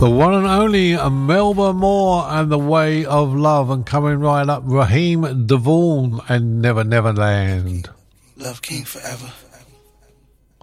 The one and only Melba Moore and The Way of Love, and coming right up, Raheem DeVaughn and Never Never Land. Love King forever.